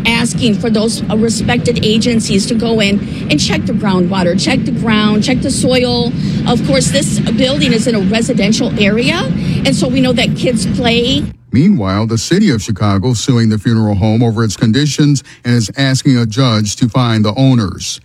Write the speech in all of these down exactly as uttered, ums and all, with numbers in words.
asking for those uh, respected agencies to go in and check the groundwater, check the ground, check the soil. Of course, this building is in a residential area, and so we know that kids play. Meanwhile, the city of Chicago suing the funeral home over its conditions and is asking a judge to find the owners.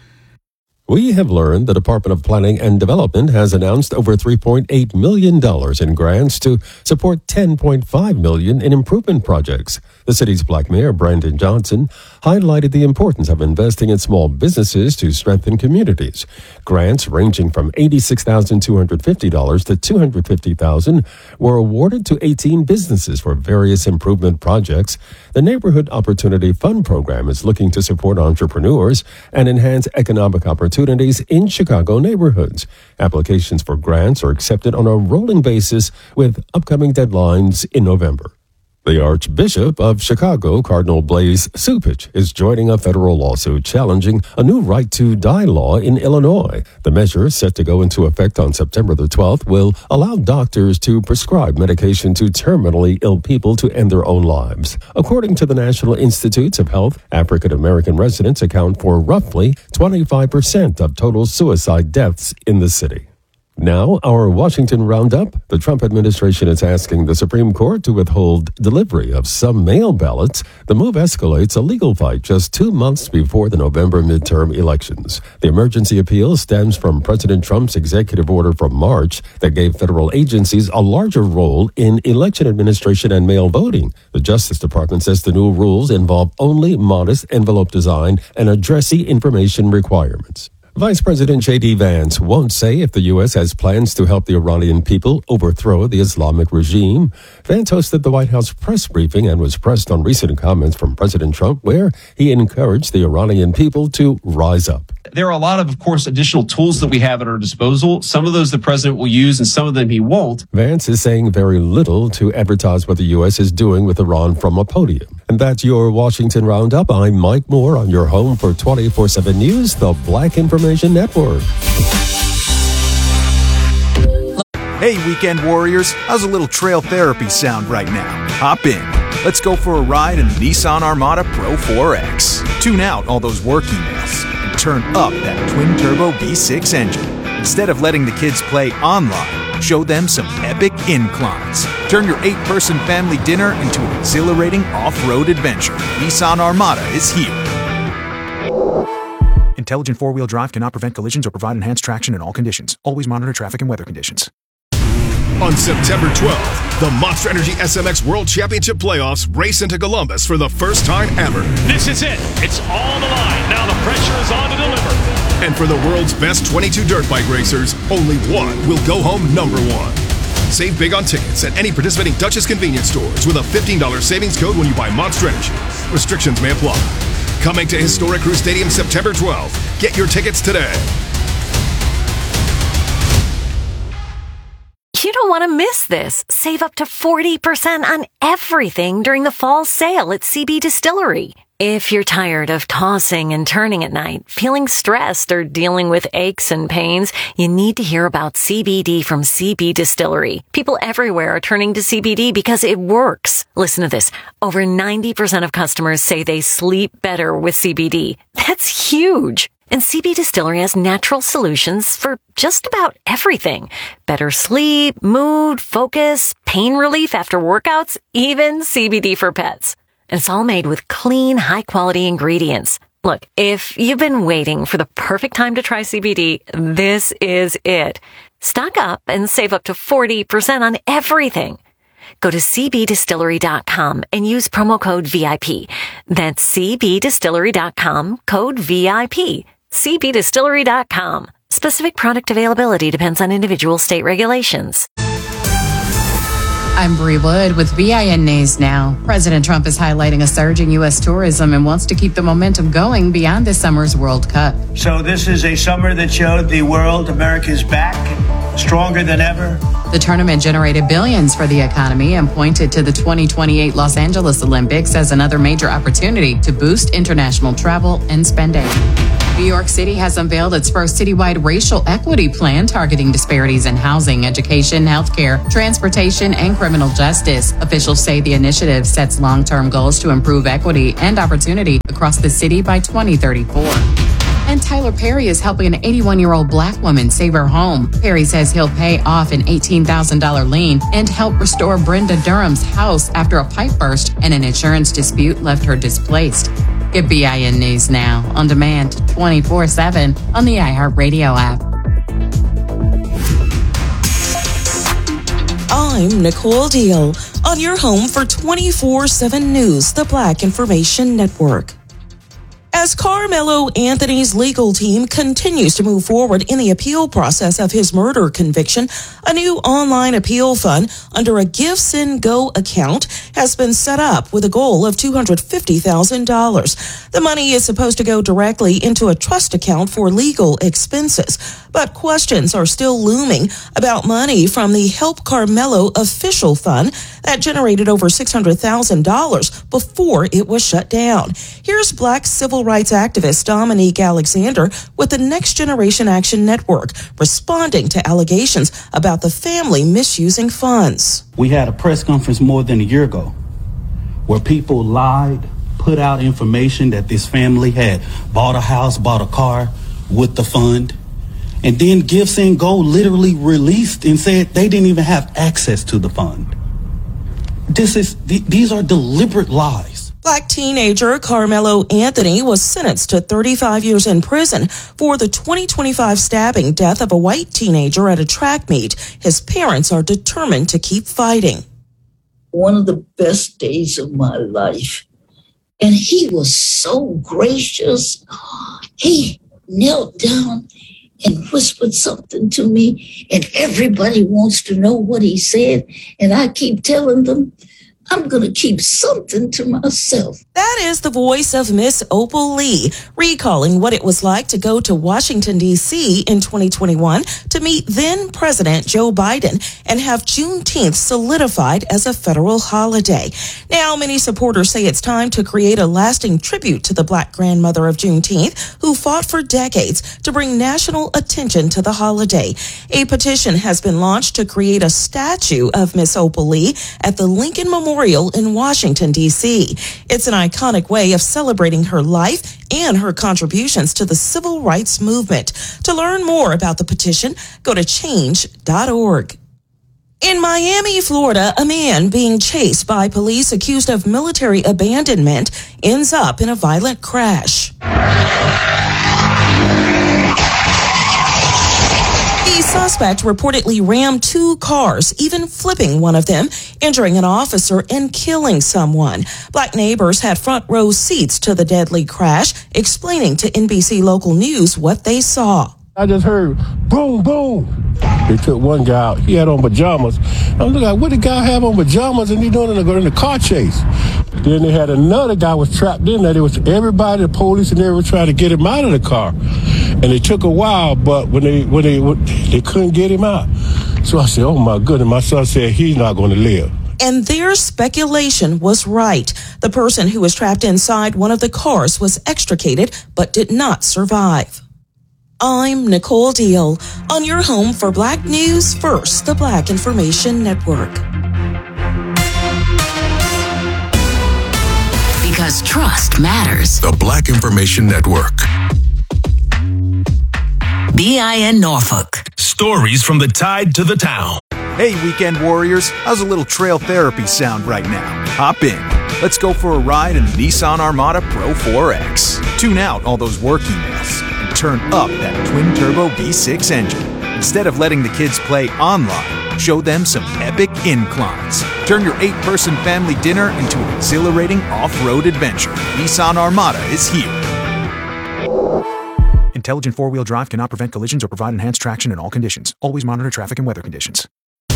We have learned the Department of Planning and Development has announced over three point eight million dollars in grants to support ten point five million dollars in improvement projects. The city's Black Mayor, Brandon Johnson, highlighted the importance of investing in small businesses to strengthen communities. Grants ranging from eighty-six thousand two hundred fifty dollars to two hundred fifty thousand dollars were awarded to eighteen businesses for various improvement projects. The Neighborhood Opportunity Fund program is looking to support entrepreneurs and enhance economic opportunities in Chicago neighborhoods. Applications for grants are accepted on a rolling basis with upcoming deadlines in November. The Archbishop of Chicago, Cardinal Blaise Cupich, is joining a federal lawsuit challenging a new right to die law in Illinois. The measure, set to go into effect on September the twelfth, will allow doctors to prescribe medication to terminally ill people to end their own lives. According to the National Institutes of Health, African American residents account for roughly twenty-five percent of total suicide deaths in the city. Now, our Washington Roundup. The Trump administration is asking the Supreme Court to withhold delivery of some mail ballots. The move escalates a legal fight just two months before the November midterm elections. The emergency appeal stems from President Trump's executive order from March that gave federal agencies a larger role in election administration and mail voting. The Justice Department says the new rules involve only modest envelope design and addressee information requirements. Vice President J D Vance won't say if the U S has plans to help the Iranian people overthrow the Islamic regime. Vance hosted the White House press briefing and was pressed on recent comments from President Trump where he encouraged the Iranian people to rise up. There are a lot of, of course, additional tools that we have at our disposal. Some of those the president will use and some of them he won't. Vance is saying very little to advertise what the U S is doing with Iran from a podium. And that's your Washington Roundup. I'm Mike Moore on your home for twenty-four seven News, the Black Information Network. Hey, weekend warriors, how's a little trail therapy sound right now? Hop in. Let's go for a ride in the Nissan Armada Pro four X. Tune out all those work emails and turn up that twin-turbo V six engine. Instead of letting the kids play online, show them some epic inclines. Turn your eight-person family dinner into an exhilarating off-road adventure. Nissan Armada is here. Intelligent four-wheel drive cannot prevent collisions or provide enhanced traction in all conditions. Always monitor traffic and weather conditions. On September twelfth, the Monster Energy S M X World Championship Playoffs race into Columbus for the first time ever. This is it. It's all on the line. Now the pressure is on to deliver. And for the world's best twenty-two dirt bike racers, only one will go home number one. Save big on tickets at any participating Duchess convenience stores with a fifteen dollars savings code when you buy Monster Energy. Restrictions may apply. Coming to Historic Crew Stadium September twelfth. Get your tickets today. You don't want to miss this. Save up to forty percent on everything during the fall sale at C B Distillery. If you're tired of tossing and turning at night, feeling stressed, or dealing with aches and pains, you need to hear about C B D from C B Distillery. People everywhere are turning to C B D because it works. Listen to this. Over ninety percent of customers say they sleep better with C B D. That's huge. And C B Distillery has natural solutions for just about everything. Better sleep, mood, focus, pain relief after workouts, even C B D for pets. And it's all made with clean, high-quality ingredients. Look, if you've been waiting for the perfect time to try C B D, this is it. Stock up and save up to forty percent on everything. Go to c b distillery dot com and use promo code V I P. That's c b distillery dot com, code V I P. c b distillery dot com. Specific product availability depends on individual state regulations. I'm Bree Wood with V I N News Now. President Trump is highlighting a surge in U S tourism and wants to keep the momentum going beyond this summer's World Cup. So this is a summer that showed the world America's back, stronger than ever. The tournament generated billions for the economy and pointed to the twenty twenty-eight Los Angeles Olympics as another major opportunity to boost international travel and spending. New York City has unveiled its first citywide racial equity plan targeting disparities in housing, education, healthcare, transportation, and criminal justice. Officials say the initiative sets long-term goals to improve equity and opportunity across across the city by twenty thirty-four. And Tyler Perry is helping an eighty-one-year-old black woman save her home. Perry says he'll pay off an eighteen thousand dollars lien and help restore Brenda Durham's house after a pipe burst and an insurance dispute left her displaced. Get B I N News now, on demand, twenty-four seven on the iHeartRadio app. I'm Nicole Deal, on your home for twenty-four seven News, the Black Information Network. As Carmelo Anthony's legal team continues to move forward in the appeal process of his murder conviction, a new online appeal fund under a GiveSendGo account has been set up with a goal of two hundred fifty thousand dollars. The money is supposed to go directly into a trust account for legal expenses, but questions are still looming about money from the Help Carmelo official fund that generated over six hundred thousand dollars before it was shut down. Here's Black civil rights activist Dominique Alexander with the Next Generation Action Network responding to allegations about the family misusing funds. We had a press conference more than a year ago where people lied, put out information that this family had bought a house, bought a car with the fund, and then GiveSendGo literally released and said they didn't even have access to the fund. This is th- these are deliberate lies. Black teenager Carmelo Anthony was sentenced to thirty-five years in prison for the twenty twenty-five stabbing death of a white teenager at a track meet. His parents are determined to keep fighting. One of the best days of my life. And he was so gracious. He knelt down and whispered something to me, and everybody wants to know what he said. And I keep telling them, I'm going to keep something to myself. That is the voice of Miss Opal Lee, recalling what it was like to go to Washington, D C in twenty twenty-one to meet then President Joe Biden and have Juneteenth solidified as a federal holiday. Now, many supporters say it's time to create a lasting tribute to the Black grandmother of Juneteenth, who fought for decades to bring national attention to the holiday. A petition has been launched to create a statue of Miss Opal Lee at the Lincoln Memorial in Washington, D C. It's an iconic way of celebrating her life and her contributions to the civil rights movement. To learn more about the petition, go to change dot org. In Miami, Florida, a man being chased by police accused of military abandonment ends up in a violent crash. The suspect reportedly rammed two cars, even flipping one of them, injuring an officer and killing someone. Black neighbors had front row seats to the deadly crash, explaining to N B C Local News what they saw. I just heard boom, boom. They took one guy out. He had on pajamas. I'm looking like, what did the guy have on pajamas and he doing in the, in the car chase? Then they had another guy was trapped in there. It was everybody, the police, and they were trying to get him out of the car. And it took a while, but when they when they they couldn't get him out. So I said, oh my goodness. My son said he's not going to live. And their speculation was right. The person who was trapped inside one of the cars was extricated but did not survive. I'm Nicole Deal, on your home for Black News First, the Black Information Network. Because trust matters. The Black Information Network. B I N Norfolk. Stories from the tide to the town. Hey, weekend warriors, how's a little trail therapy sound right now? Hop in. Let's go for a ride in the Nissan Armada Pro four X. Tune out all those work emails and turn up that twin-turbo V six engine. Instead of letting the kids play online, show them some epic inclines. Turn your eight-person family dinner into an exhilarating off-road adventure. Nissan Armada is here. Intelligent four-wheel drive cannot prevent collisions or provide enhanced traction in all conditions. Always monitor traffic and weather conditions.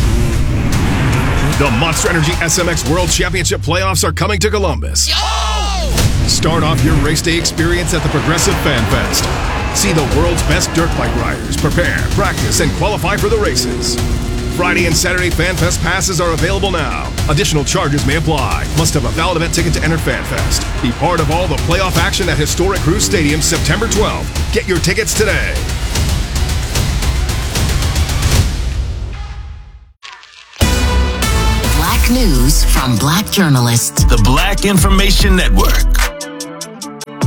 The Monster Energy S M X World Championship playoffs are coming to Columbus. Yo! Start off your race day experience at the Progressive Fan Fest. See the world's best dirt bike riders prepare, practice, and qualify for the races. Friday and Saturday Fan Fest passes are available now. Additional charges may apply. Must have a valid event ticket to enter Fan Fest. Be part of all the playoff action at historic Cruz Stadium September twelfth. Get your tickets today. News from Black journalists. The Black Information Network.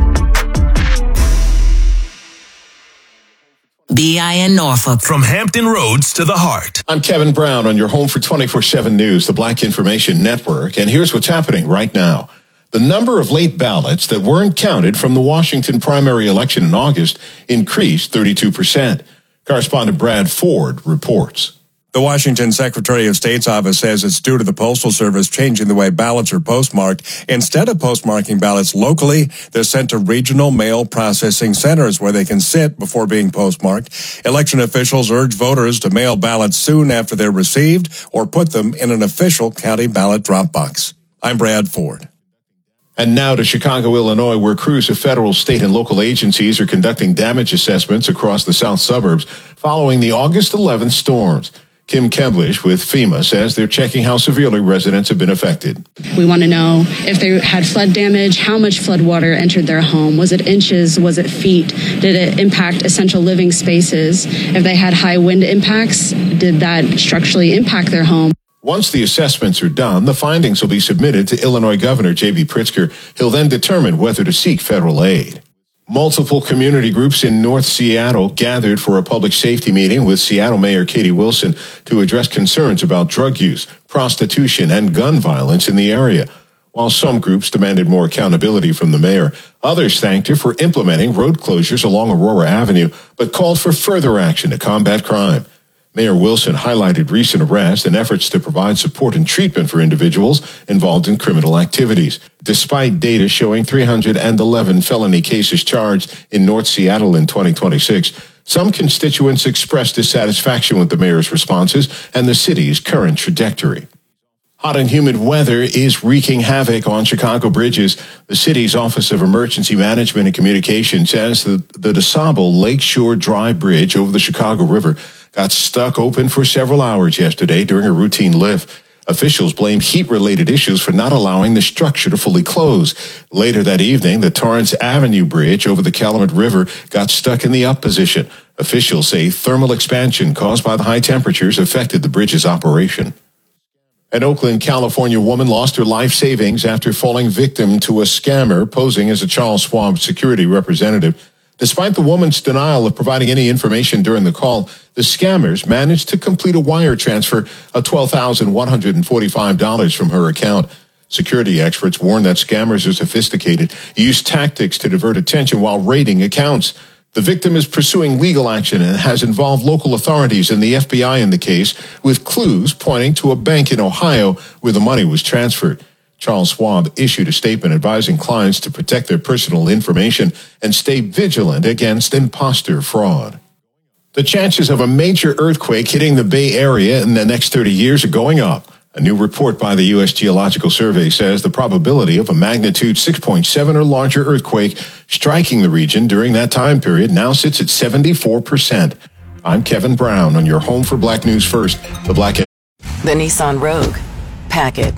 B I N Norfolk. From Hampton Roads to the heart. I'm Kevin Brown on your home for twenty-four seven News, the Black Information Network. And here's what's happening right now. The number of late ballots that weren't counted from the Washington primary election in August increased thirty-two percent. Correspondent Brad Ford reports. The Washington Secretary of State's office says it's due to the Postal Service changing the way ballots are postmarked. Instead of postmarking ballots locally, they're sent to regional mail processing centers where they can sit before being postmarked. Election officials urge voters to mail ballots soon after they're received or put them in an official county ballot drop box. I'm Brad Ford. And now to Chicago, Illinois, where crews of federal, state, and local agencies are conducting damage assessments across the south suburbs following the August eleventh storms. Kim Kemblish with FEMA says they're checking how severely residents have been affected. We want to know if they had flood damage, how much flood water entered their home. Was it inches? Was it feet? Did it impact essential living spaces? If they had high wind impacts, did that structurally impact their home? Once the assessments are done, the findings will be submitted to Illinois Governor J B Pritzker. He'll then determine whether to seek federal aid. Multiple community groups in North Seattle gathered for a public safety meeting with Seattle Mayor Katie Wilson to address concerns about drug use, prostitution, and gun violence in the area. While some groups demanded more accountability from the mayor, others thanked her for implementing road closures along Aurora Avenue, but called for further action to combat crime. Mayor Wilson highlighted recent arrests and efforts to provide support and treatment for individuals involved in criminal activities. Despite data showing three hundred eleven felony cases charged in North Seattle in twenty twenty-six, some constituents expressed dissatisfaction with the mayor's responses and the city's current trajectory. Hot and humid weather is wreaking havoc on Chicago bridges. The city's Office of Emergency Management and Communication says that the DeSable Lakeshore Drive Bridge over the Chicago River got stuck open for several hours yesterday during a routine lift. Officials blamed heat-related issues for not allowing the structure to fully close. Later that evening, the Torrance Avenue Bridge over the Calumet River got stuck in the up position. Officials say thermal expansion caused by the high temperatures affected the bridge's operation. An Oakland, California woman lost her life savings after falling victim to a scammer posing as a Charles Schwab security representative. Despite the woman's denial of providing any information during the call, the scammers managed to complete a wire transfer of twelve thousand one hundred forty-five dollars from her account. Security experts warn that scammers are sophisticated, use tactics to divert attention while raiding accounts. The victim is pursuing legal action and has involved local authorities and the F B I in the case, with clues pointing to a bank in Ohio where the money was transferred. Charles Schwab issued a statement advising clients to protect their personal information and stay vigilant against imposter fraud. The chances of a major earthquake hitting the Bay Area in the next thirty years are going up. A new report by the U S Geological Survey says the probability of a magnitude six point seven or larger earthquake striking the region during that time period now sits at seventy-four percent. I'm Kevin Brown on your home for Black News First, the Black... The Nissan Rogue. Pack it.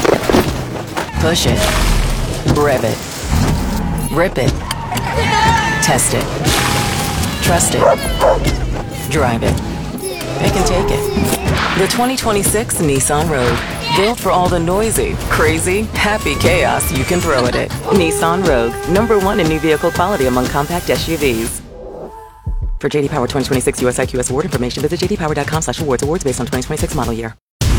Push it. Rev it. Rip it. Test it. Trust it. Drive it. Pick and take it. The twenty twenty-six Nissan Rogue. Built for all the noisy, crazy, happy chaos you can throw at it. Nissan Rogue. Number one in new vehicle quality among compact S U Vs. For J D Power twenty twenty-six U S I Q S award information, visit j d power dot com slash awards. Awards based on twenty twenty-six model year.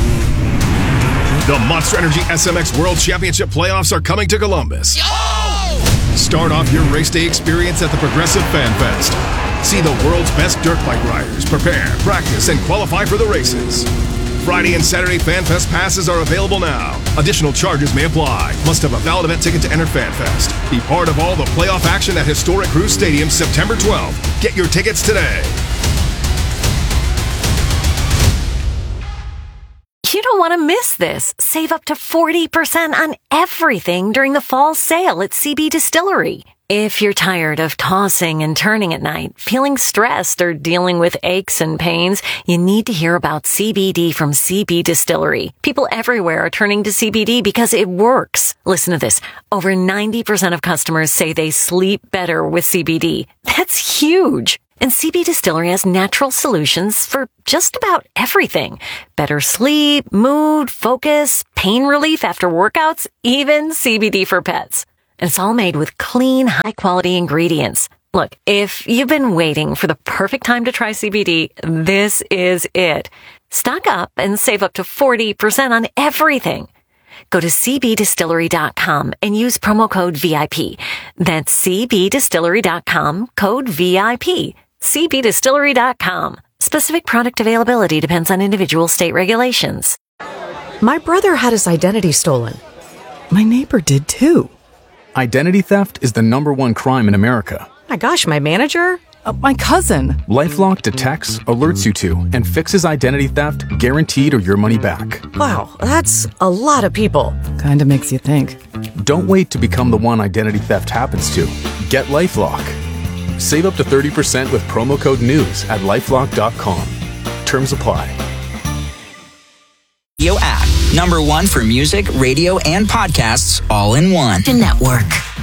The Monster Energy S M X World Championship playoffs are coming to Columbus. Oh! Start off your race day experience at the Progressive Fan Fest. See the world's best dirt bike riders prepare, practice, and qualify for the races. Friday and Saturday Fan Fest passes are available now. Additional charges may apply. Must have a valid event ticket to enter Fan Fest. Be part of all the playoff action at historic Cruz Stadium September twelfth. Get your tickets today. You don't want to miss this. Save up to forty percent on everything during the fall sale at C B Distillery. If you're tired of tossing and turning at night, feeling stressed, or dealing with aches and pains, you need to hear about C B D from C B Distillery. People everywhere are turning to C B D because it works. Listen to this. Over ninety percent of customers say they sleep better with C B D. That's huge. And C B Distillery has natural solutions for just about everything. Better sleep, mood, focus, pain relief after workouts, even C B D for pets. And it's all made with clean, high-quality ingredients. Look, if you've been waiting for the perfect time to try C B D, this is it. Stock up and save up to forty percent on everything. Go to c b distillery dot com and use promo code V I P. That's c b distillery dot com, code V I P. c b distillery dot com. Specific product availability depends on individual state regulations. My brother had his identity stolen. My neighbor did too. Identity theft is the number one crime in America. My gosh, my manager? Uh, my cousin. LifeLock detects, alerts you to, and fixes identity theft guaranteed or your money back. Wow, that's a lot of people. Kinda makes you think. Don't wait to become the one identity theft happens to. Get LifeLock. Save up to thirty percent with promo code NEWS at lifelock dot com. Terms apply. Radio app. Number one for music, radio, and podcasts all in one. The network.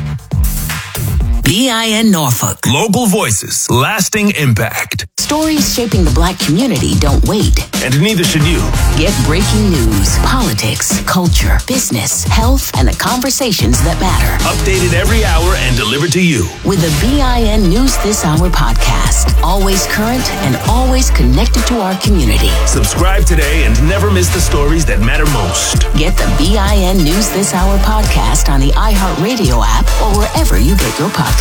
B I N Norfolk. Local voices, lasting impact. Stories shaping the Black community don't wait. And neither should you. Get breaking news, politics, culture, business, health, and the conversations that matter. Updated every hour and delivered to you. With the B I N News This Hour podcast. Always current and always connected to our community. Subscribe today and never miss the stories that matter most. Get the B I N News This Hour podcast on the iHeartRadio app or wherever you get your podcasts.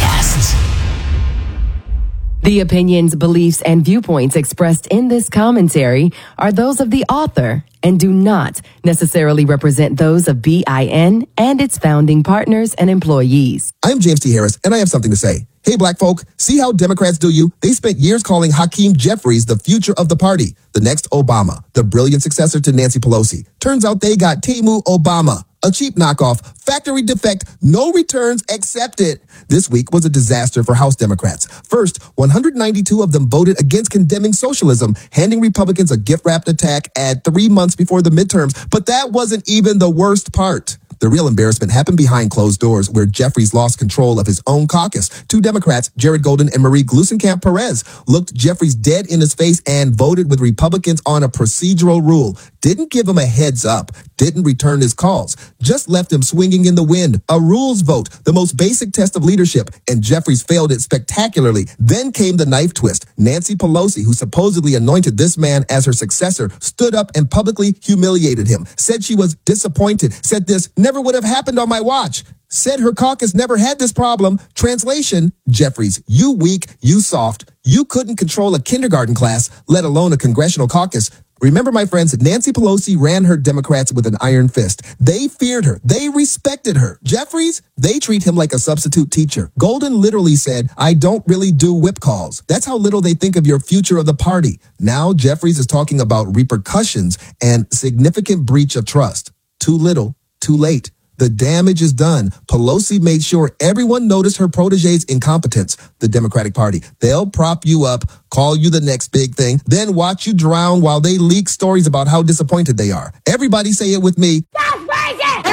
The opinions, beliefs, and viewpoints expressed in this commentary are those of the author and do not necessarily represent those of B I N and its founding partners and employees. I'm James T. Harris, and I have something to say. Hey, black folk, see how Democrats do you? They spent years calling Hakeem Jeffries the future of the party, the next Obama, the brilliant successor to Nancy Pelosi. Turns out they got Temu Obama, a cheap knockoff, factory defect, no returns accepted. This week was a disaster for House Democrats. First, one hundred ninety-two of them voted against condemning socialism, handing Republicans a gift-wrapped attack at three months before the midterms. But that wasn't even the worst part. The real embarrassment happened behind closed doors, where Jeffries lost control of his own caucus. Two Democrats, Jared Golden and Marie Gluesenkamp Perez, looked Jeffries dead in his face and voted with Republicans on a procedural rule. Didn't give him a heads up, didn't return his calls, just left him swinging in the wind. A rules vote, the most basic test of leadership, and Jeffries failed it spectacularly. Then came the knife twist. Nancy Pelosi, who supposedly anointed this man as her successor, stood up and publicly humiliated him, said she was disappointed, said this never would have happened on my watch, said her caucus never had this problem. Translation, Jeffries, you weak, you soft, you couldn't control a kindergarten class, let alone a congressional caucus. Remember, my friends, Nancy Pelosi ran her Democrats with an iron fist. They feared her. They respected her. Jeffries, they treat him like a substitute teacher. Golden literally said, I don't really do whip calls. That's how little they think of your future of the party. Now Jeffries is talking about repercussions and significant breach of trust. Too little, too late. The damage is done. Pelosi made sure everyone noticed her protege's incompetence, the Democratic Party. They'll prop you up, call you the next big thing, then watch you drown while they leak stories about how disappointed they are. Everybody say it with me. That's racist!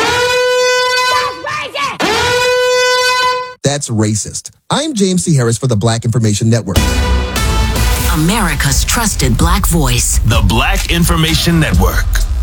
That's racist! That's racist. I'm James C. Harris for the Black Information Network. America's trusted Black voice. The Black Information Network.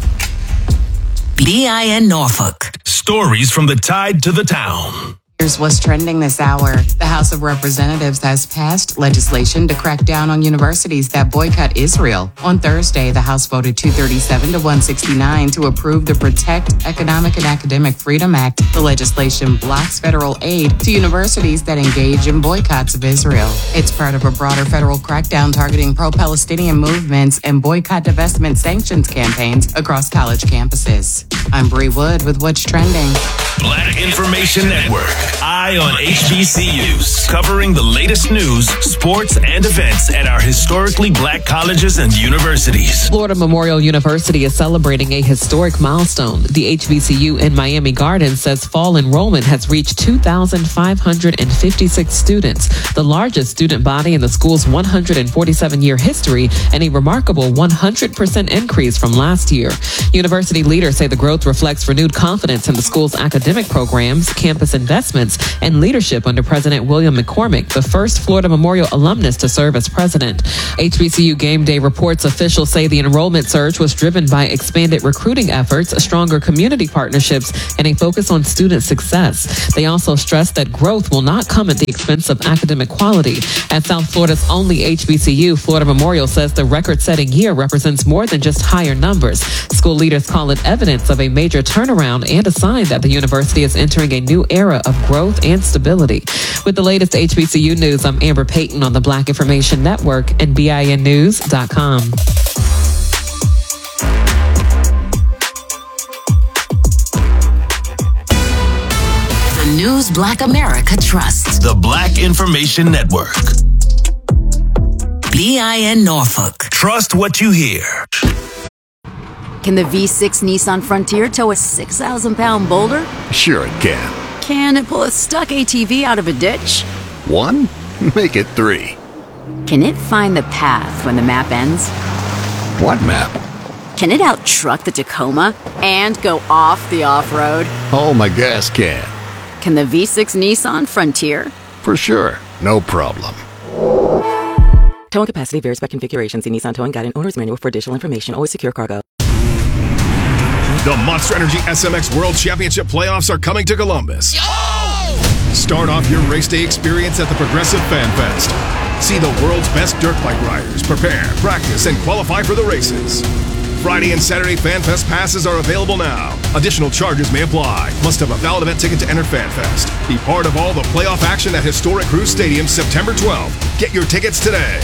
B I N Norfolk. Stories from the tide to the town. Here's what's trending this hour. The House of Representatives has passed legislation to crack down on universities that boycott Israel. On Thursday, the House voted two thirty-seven to one sixty-nine to approve the Protect Economic and Academic Freedom Act. The legislation blocks federal aid to universities that engage in boycotts of Israel. It's part of a broader federal crackdown targeting pro-Palestinian movements and boycott, divestment, sanctions campaigns across college campuses. I'm Bree Wood with What's Trending. Black Information Network. Eye on H B C Us. Covering the latest news, sports, and events at our historically black colleges and universities. Florida Memorial University is celebrating a historic milestone. The H B C U in Miami Gardens says fall enrollment has reached two thousand five hundred fifty-six students, the largest student body in the school's one hundred forty-seven year history, and a remarkable one hundred percent increase from last year. University leaders say the growth growth reflects renewed confidence in the school's academic programs, campus investments, and leadership under President William McCormick, the first Florida Memorial alumnus to serve as president. H B C U Game Day reports officials say the enrollment surge was driven by expanded recruiting efforts, stronger community partnerships, and a focus on student success. They also stressed that growth will not come at the expense of academic quality. At South Florida's only H B C U, Florida Memorial says the record-setting year represents more than just higher numbers. School leaders call it evidence of a major turnaround and a sign that the university is entering a new era of growth and stability. With the latest H B C U news, I'm Amber Payton on the Black Information Network and B I N news dot com. The news Black America trusts. The Black Information Network. B I N Norfolk. Trust what you hear. Can the V six Nissan Frontier tow a six thousand pound boulder? Sure it can. Can it pull a stuck A T V out of a ditch? One? Make it three. Can it find the path when the map ends? What map? Can it out-truck the Tacoma and go off the off-road? Oh, my gas can. Can the V six Nissan Frontier? For sure. No problem. Towing capacity varies by configuration. See Nissan Towing Guide and Owner's Manual for additional information. Always secure cargo. The Monster Energy S M X World Championship playoffs are coming to Columbus. Yo! Start off your race day experience at the Progressive Fan Fest. See the world's best dirt bike riders prepare, practice, and qualify for the races. Friday and Saturday Fan Fest passes are available now. Additional charges may apply. Must have a valid event ticket to enter Fan Fest. Be part of all the playoff action at Historic Cruise Stadium September twelfth. Get your tickets today.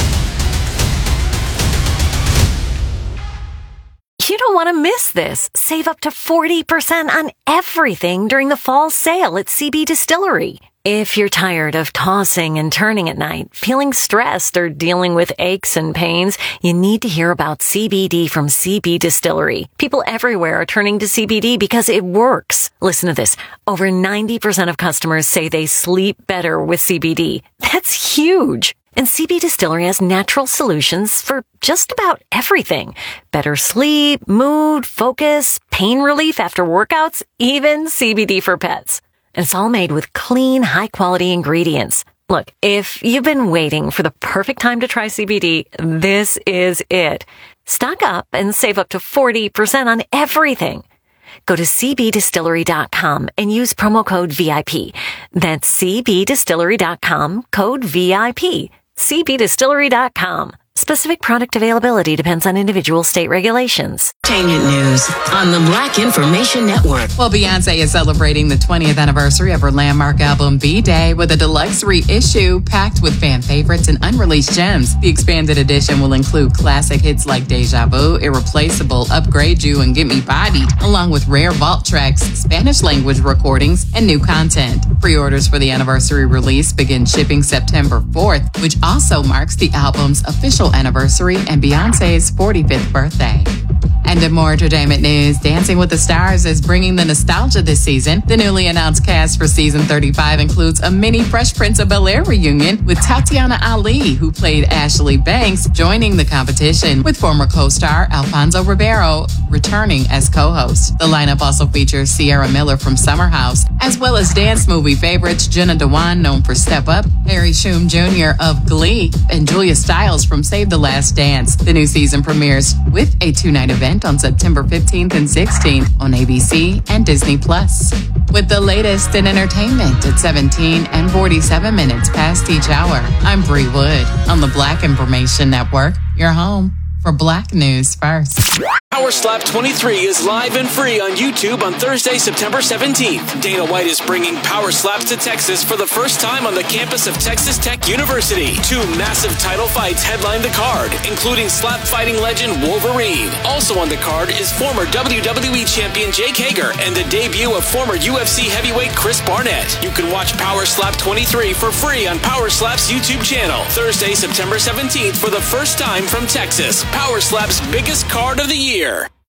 You don't want to miss this. Save up to forty percent on everything during the fall sale at C B Distillery. If you're tired of tossing and turning at night, feeling stressed, or dealing with aches and pains, you need to hear about C B D from C B Distillery. People everywhere are turning to C B D because it works. Listen to this. Over ninety percent of customers say they sleep better with C B D. That's huge. And C B Distillery has natural solutions for just about everything. Better sleep, mood, focus, pain relief after workouts, even C B D for pets. And it's all made with clean, high-quality ingredients. Look, if you've been waiting for the perfect time to try C B D, this is it. Stock up and save up to forty percent on everything. Go to c b distillery dot com and use promo code V I P. That's c b distillery dot com, code V I P. c b distillery dot com. Specific product availability depends on individual state regulations. Entertainment news on the Black Information Network. Well, Beyonce is celebrating the twentieth anniversary of her landmark album B-Day with a deluxe reissue packed with fan favorites and unreleased gems. The expanded edition will include classic hits like Deja Vu, Irreplaceable, Upgrade You, and Get Me Bodied, along with rare vault tracks, Spanish language recordings, and new content. Pre-orders for the anniversary release begin shipping September fourth, which also marks the album's official anniversary and Beyonce's forty-fifth birthday. And in more entertainment news, Dancing with the Stars is bringing the nostalgia this season. The newly announced cast for season thirty-five includes a mini Fresh Prince of Bel-Air reunion with Tatiana Ali, who played Ashley Banks, joining the competition, with former co-star Alfonso Ribeiro returning as co-host. The lineup also features Sierra Miller from Summer House, as well as dance movie favorites Jenna Dewan, known for Step Up, Harry Shum Junior of Glee, and Julia Stiles from Save the Last Dance. The new season premieres with a two-night event on September fifteenth and sixteenth on A B C and Disney Plus. With the latest in entertainment at seventeen and forty-seven minutes past each hour, I'm Bree Wood on the Black Information Network, your home for Black News First. Power Slap twenty-three is live and free on YouTube on Thursday, September seventeenth. Dana White is bringing Power Slaps to Texas for the first time on the campus of Texas Tech University. Two massive title fights headline the card, including slap fighting legend Wolverine. Also on the card is former W W E champion Jake Hager and the debut of former U F C heavyweight Chris Barnett. You can watch Power Slap twenty-three for free on Power Slap's YouTube channel. Thursday, September seventeenth for the first time from Texas. Power Slap's biggest card of the year.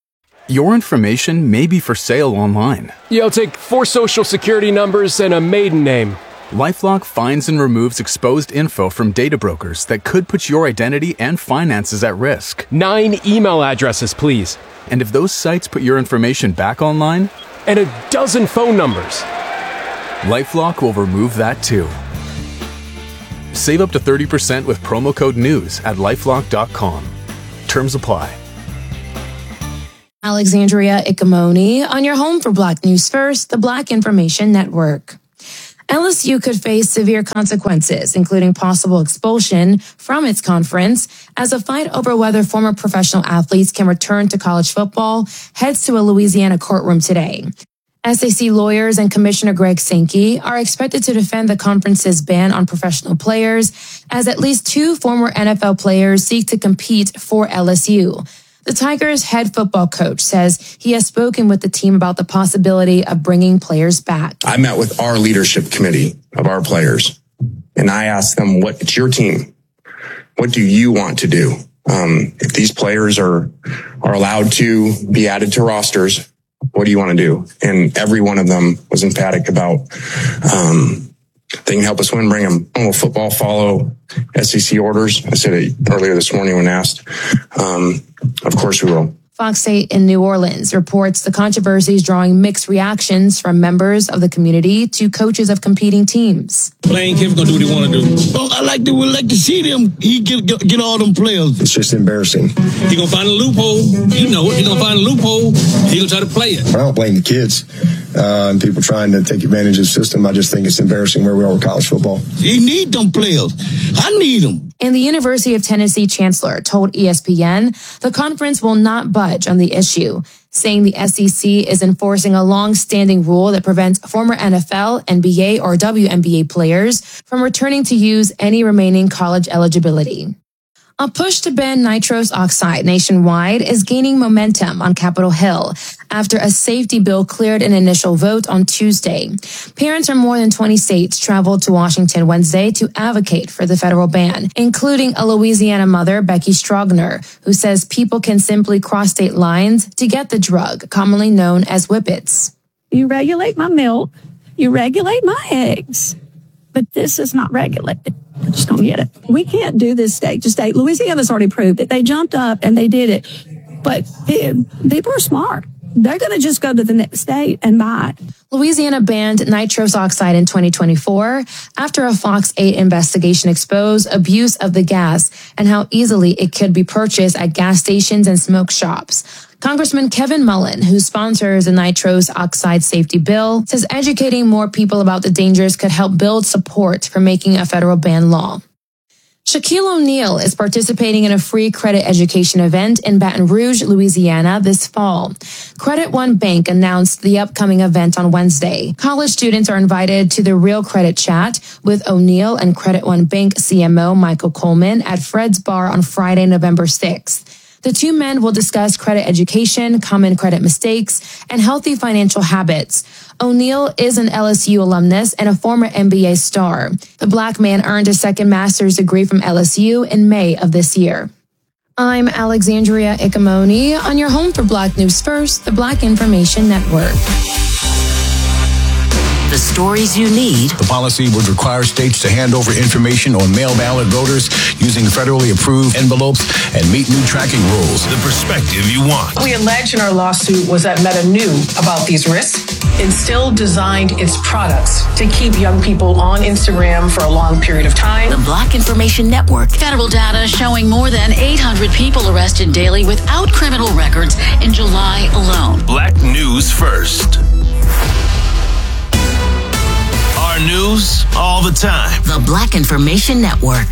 Your information may be for sale online. Yeah, I'll take four social security numbers and a maiden name. LifeLock finds and removes exposed info from data brokers that could put your identity and finances at risk. Nine email addresses, please. And if those sites put your information back online? And a dozen phone numbers. LifeLock will remove that too. Save up to thirty percent with promo code NEWS at lifelock dot com. Terms apply. Alexandria Ikamoni on your home for Black News First, the Black Information Network. L S U could face severe consequences, including possible expulsion from its conference, as a fight over whether former professional athletes can return to college football heads to a Louisiana courtroom today. S E C lawyers and Commissioner Greg Sankey are expected to defend the conference's ban on professional players, as at least two former N F L players seek to compete for L S U. The Tigers' head football coach says he has spoken with the team about the possibility of bringing players back. I met with our leadership committee of our players, and I asked them, what, it's your team. What do you want to do? Um, if these players are, are allowed to be added to rosters, what do you want to do? And every one of them was emphatic about, um, they can help us win, bring them. Will football follow S E C orders? I said it earlier this morning when asked. Um, of course we will. Fox eight in New Orleans reports the controversy is drawing mixed reactions from members of the community to coaches of competing teams. Lane Kiffin gonna do what he want to do. Well, I like to would like to see them. He get, get get all them players. It's just embarrassing. He gonna find a loophole. You know it. He gonna find a loophole. He gonna try to play it. I don't blame the kids uh, and people trying to take advantage of the system. I just think it's embarrassing where we are with college football. He need them players. I need them. And the University of Tennessee chancellor told E S P N the conference will not budge on the issue, saying the S E C is enforcing a long-standing rule that prevents former N F L, N B A, or W N B A players from returning to use any remaining college eligibility. A push to ban nitrous oxide nationwide is gaining momentum on Capitol Hill after a safety bill cleared an initial vote on Tuesday. Parents from more than twenty states traveled to Washington Wednesday to advocate for the federal ban, including a Louisiana mother, Becky Strogner, who says people can simply cross state lines to get the drug, commonly known as Whippets. You regulate my milk, you regulate my eggs, but this is not regulated. I just don't get it. We can't do this state to state. Louisiana's already proved it. They jumped up and they did it. But it, people are smart. They're going to just go to the next state and buy it. Louisiana banned nitrous oxide in twenty twenty-four after a Fox eight investigation exposed abuse of the gas and how easily it could be purchased at gas stations and smoke shops. Congressman Kevin Mullen, who sponsors the nitrous oxide safety bill, says educating more people about the dangers could help build support for making a federal ban law. Shaquille O'Neal is participating in a free credit education event in Baton Rouge, Louisiana this fall. Credit One Bank announced the upcoming event on Wednesday. College students are invited to the Real Credit Chat with O'Neal and Credit One Bank C M O Michael Coleman at Fred's Bar on Friday, November sixth. The two men will discuss credit education, common credit mistakes, and healthy financial habits. O'Neal is an L S U alumnus and a former N B A star. The black man earned a second master's degree from L S U in May of this year. I'm Alexandria Ikamoni on your home for Black News First, the Black Information Network. The stories you need. The policy would require states to hand over information on mail ballot voters using federally approved envelopes and meet new tracking rules. The perspective you want. We allege in our lawsuit was that Meta knew about these risks and still designed its products to keep young people on Instagram for a long period of time. The Black Information Network. Federal data showing more than eight hundred people arrested daily without criminal records in July alone. Black News First. Our news all the time. The Black Information Network.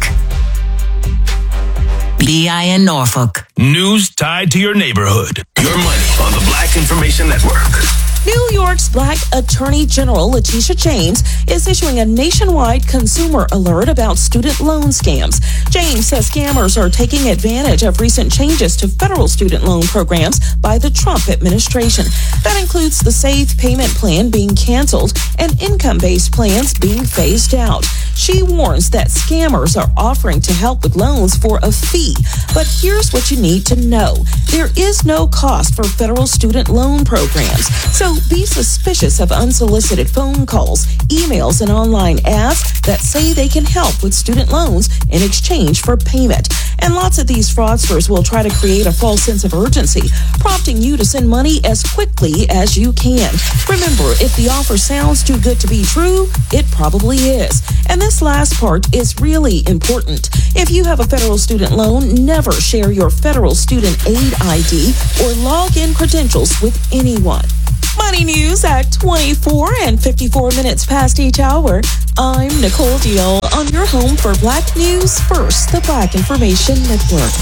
B I N Norfolk. News tied to your neighborhood. Your money on the Black Information Network. New York's Black Attorney General Letitia James is issuing a nationwide consumer alert about student loan scams. James says scammers are taking advantage of recent changes to federal student loan programs by the Trump administration. That includes the Safe Payment Plan being canceled and income-based plans being phased out. She warns that scammers are offering to help with loans for a fee. But here's what you need to know. There is no cost for federal student loan programs, so be suspicious of unsolicited phone calls, emails, and online ads that say they can help with student loans in exchange for payment. And lots of these fraudsters will try to create a false sense of urgency, prompting you to send money as quickly as you can. Remember, if the offer sounds too good to be true, it probably is. And this last part is really important. If you have a federal student loan, never share your federal student aid I D or log in credentials with anyone. Money news at twenty-four and fifty-four minutes past each hour. I'm Nicole Deal on your home for Black News First, the Black Information Network.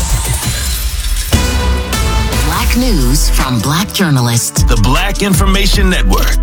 Black news from Black journalists. The Black Information Network.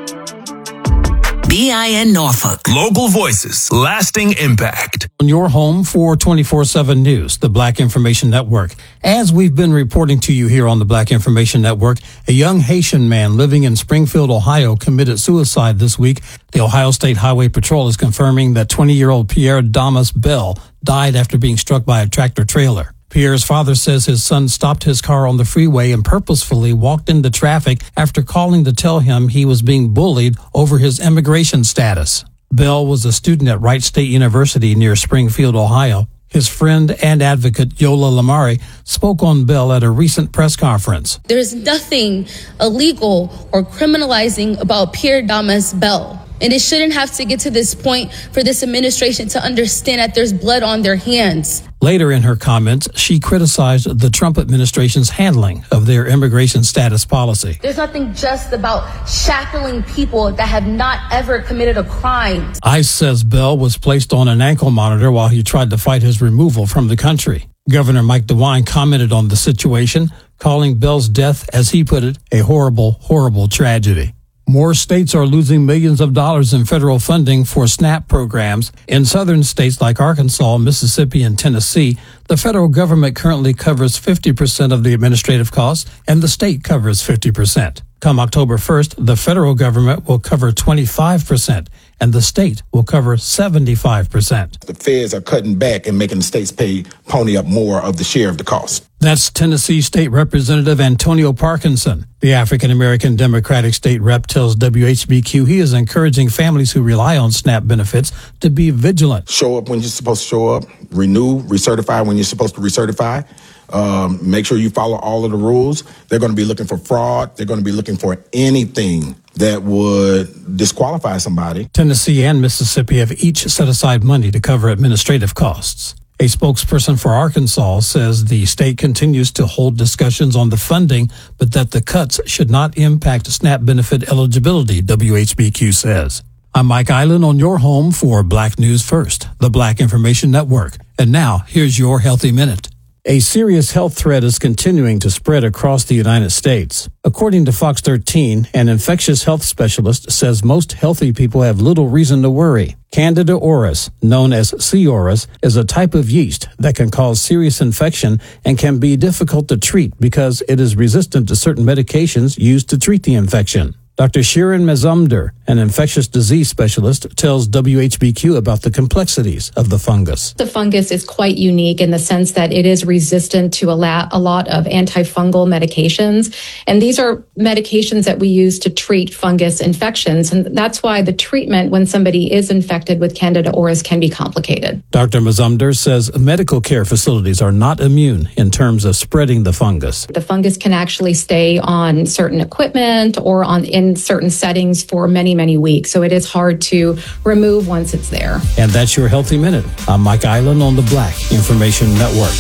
B I N Norfolk. Local voices, lasting impact. On your home for twenty-four seven News, the Black Information Network. As we've been reporting to you here on the Black Information Network, a young Haitian man living in Springfield, Ohio, committed suicide this week. The Ohio State Highway Patrol is confirming that twenty-year-old Pierre Damas Bell died after being struck by a tractor trailer. Pierre's father says his son stopped his car on the freeway and purposefully walked into traffic after calling to tell him he was being bullied over his immigration status. Bell was a student at Wright State University near Springfield, Ohio. His friend and advocate Yola Lamari spoke on Bell at a recent press conference. There's nothing illegal or criminalizing about Pierre Damas Bell. And it shouldn't have to get to this point for this administration to understand that there's blood on their hands. Later in her comments, she criticized the Trump administration's handling of their immigration status policy. There's nothing just about shackling people that have not ever committed a crime. ICE says Bell was placed on an ankle monitor while he tried to fight his removal from the country. Governor Mike DeWine commented on the situation, calling Bell's death, as he put it, a horrible, horrible tragedy. More states are losing millions of dollars in federal funding for SNAP programs. In southern states like Arkansas, Mississippi, and Tennessee, the federal government currently covers fifty percent of the administrative costs, and the state covers fifty percent. Come October first, the federal government will cover twenty-five percent, and the state will cover seventy-five percent. The feds are cutting back and making the states pay pony up more of the share of the cost. That's Tennessee State Representative Antonio Parkinson. The African-American Democratic state rep tells W H B Q he is encouraging families who rely on SNAP benefits to be vigilant. Show up when you're supposed to show up, renew, recertify when you're supposed to recertify. Um, make sure you follow all of the rules. They're going to be looking for fraud. They're going to be looking for anything that would disqualify somebody. Tennessee and Mississippi have each set aside money to cover administrative costs. A spokesperson for Arkansas says the state continues to hold discussions on the funding, but that the cuts should not impact SNAP benefit eligibility, W H B Q says. I'm Mike Island on your home for Black News First, the Black Information Network. And now, here's your Healthy Minute. A serious health threat is continuing to spread across the United States. According to Fox thirteen, an infectious health specialist says most healthy people have little reason to worry. Candida auris, known as C. auris, is a type of yeast that can cause serious infection and can be difficult to treat because it is resistant to certain medications used to treat the infection. Doctor Shirin Mazumder, an infectious disease specialist, tells W H B Q about the complexities of the fungus. The fungus is quite unique in the sense that it is resistant to a lot, a lot of antifungal medications. And these are medications that we use to treat fungus infections. And that's why the treatment when somebody is infected with Candida auris can be complicated. Doctor Mazumder says medical care facilities are not immune in terms of spreading the fungus. The fungus can actually stay on certain equipment or on in certain settings for many, many weeks. So it is hard to remove once it's there. And that's your Healthy Minute. I'm Mike Island on the Black Information Network.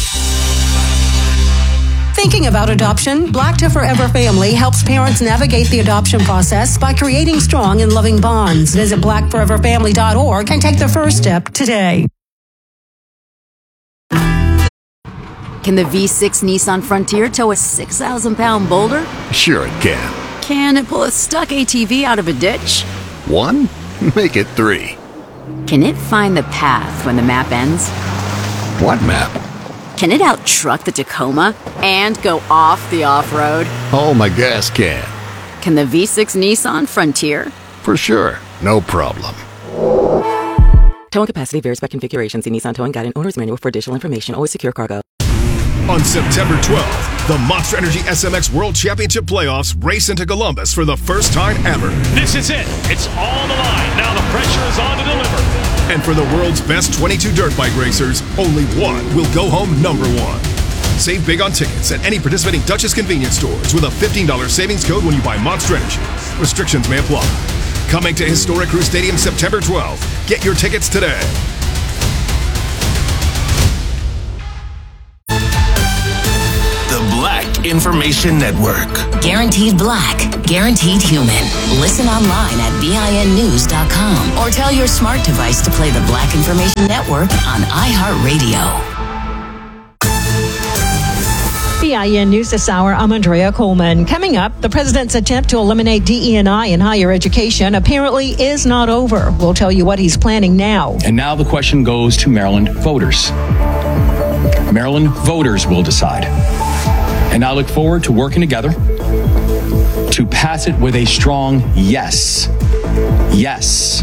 Thinking about adoption? Black to Forever Family helps parents navigate the adoption process by creating strong and loving bonds. Visit black forever family dot org and take the first step today. Can the V six Nissan Frontier tow a six thousand pound boulder? Sure it can. Can it pull a stuck A T V out of a ditch? One? Make it three. Can it find the path when the map ends? What map? Can it out-truck the Tacoma and go off the off-road? Oh, my gas can. Can the V six Nissan Frontier? For sure. No problem. Towing capacity varies by configuration. See Nissan Towing Guide and Owner's Manual for additional information. Always secure cargo. On September twelfth, the Monster Energy S M X World Championship Playoffs race into Columbus for the first time ever. This is it. It's all on the line. Now the pressure is on to deliver. And for the world's best twenty-two dirt bike racers, only one will go home number one. Save big on tickets at any participating Duchess convenience stores with a fifteen dollars savings code when you buy Monster Energy. Restrictions may apply. Coming to Historic Crew Stadium September twelfth. Get your tickets today. The Black Information Network. Guaranteed black, guaranteed human. Listen online at B I N news dot com or tell your smart device to play the Black Information Network on iHeartRadio. B I N News this hour, I'm Andrea Coleman. Coming up, the president's attempt to eliminate D E and I in higher education apparently is not over. We'll tell you what he's planning now. And now the question goes to Maryland voters. Maryland voters will decide. And I look forward to working together to pass it with a strong yes. Yes.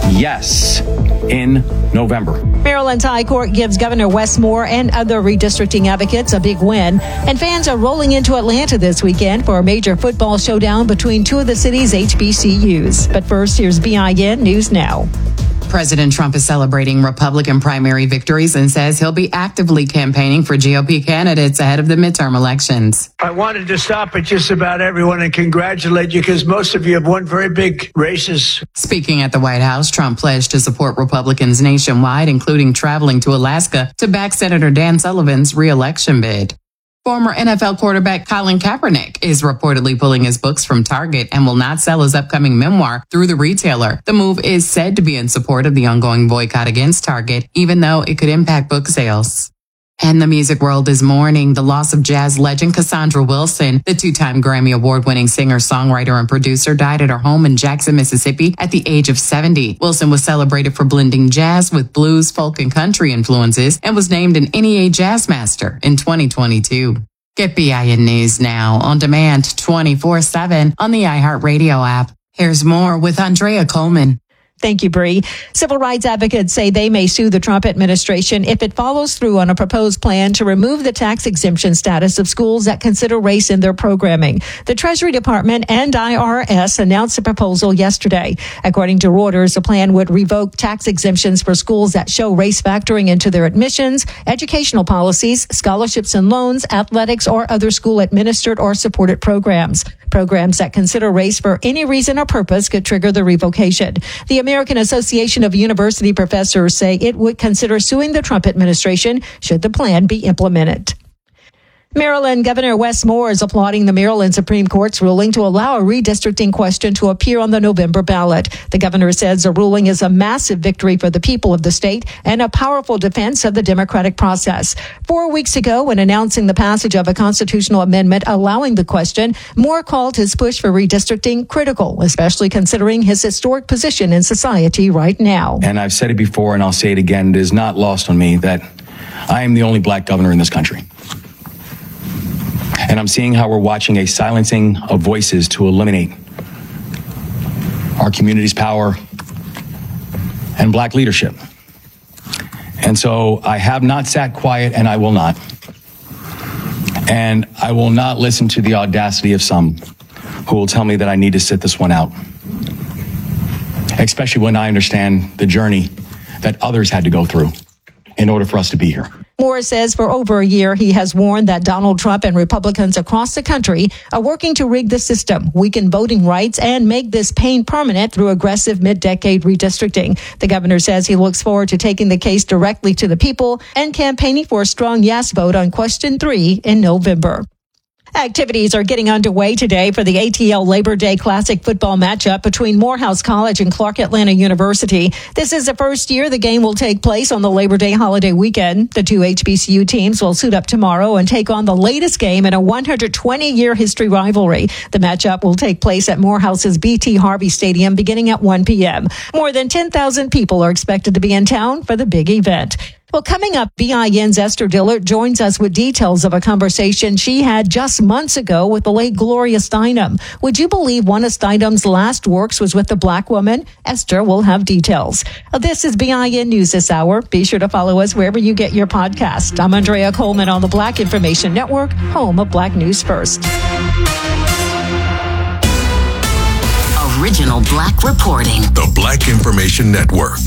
Yes. In November. Maryland's High Court gives Governor Wes Moore and other redistricting advocates a big win. And fans are rolling into Atlanta this weekend for a major football showdown between two of the city's H B C Us. But first, here's B I N News Now. President Trump is celebrating Republican primary victories and says he'll be actively campaigning for G O P candidates ahead of the midterm elections. I wanted to stop at just about everyone and congratulate you because most of you have won very big races. Speaking at the White House, Trump pledged to support Republicans nationwide, including traveling to Alaska to back Senator Dan Sullivan's re-election bid. Former N F L quarterback Colin Kaepernick is reportedly pulling his books from Target and will not sell his upcoming memoir through the retailer. The move is said to be in support of the ongoing boycott against Target, even though it could impact book sales. And the music world is mourning the loss of jazz legend Cassandra Wilson. The two-time Grammy Award-winning singer, songwriter, and producer died at her home in Jackson, Mississippi at the age of seventy. Wilson was celebrated for blending jazz with blues, folk, and country influences and was named an N E A Jazz Master in twenty twenty-two. Get B I N News now on demand twenty-four seven on the iHeartRadio app. Here's more with Andrea Coleman. Thank you, Bree. Civil rights advocates say they may sue the Trump administration if it follows through on a proposed plan to remove the tax exemption status of schools that consider race in their programming. The Treasury Department and I R S announced a proposal yesterday. According to Reuters, the plan would revoke tax exemptions for schools that show race factoring into their admissions, educational policies, scholarships and loans, athletics, or other school administered or supported programs. Programs that consider race for any reason or purpose could trigger the revocation. The American Association of University Professors say it would consider suing the Trump administration should the plan be implemented. Maryland Governor Wes Moore is applauding the Maryland Supreme Court's ruling to allow a redistricting question to appear on the November ballot. The governor says the ruling is a massive victory for the people of the state and a powerful defense of the democratic process. Four weeks ago, when announcing the passage of a constitutional amendment allowing the question, Moore called his push for redistricting critical, especially considering his historic position in society right now. And I've said it before and I'll say it again, it is not lost on me that I am the only black governor in this country. And I'm seeing how we're watching a silencing of voices to eliminate our community's power and black leadership. And so I have not sat quiet, and I will not. And I will not listen to the audacity of some who will tell me that I need to sit this one out, especially when I understand the journey that others had to go through in order for us to be here. Moore says for over a year, he has warned that Donald Trump and Republicans across the country are working to rig the system, weaken voting rights, and make this pain permanent through aggressive mid-decade redistricting. The governor says he looks forward to taking the case directly to the people and campaigning for a strong yes vote on question three in November. Activities are getting underway today for the A T L Labor Day Classic football matchup between Morehouse College and Clark Atlanta University. This is the first year the game will take place on the Labor Day holiday weekend. The two H B C U teams will suit up tomorrow and take on the latest game in a one hundred twenty year history rivalry. The matchup will take place at Morehouse's B T Harvey Stadium beginning at one p.m. More than ten thousand people are expected to be in town for the big event. Well, coming up, B I N's Esther Dillard joins us with details of a conversation she had just months ago with the late Gloria Steinem. Would you believe one of Steinem's last works was with a black woman? Esther will have details. This is B I N News this hour. Be sure to follow us wherever you get your podcast. I'm Andrea Coleman on the Black Information Network, home of Black News First. Original Black reporting. The Black Information Network.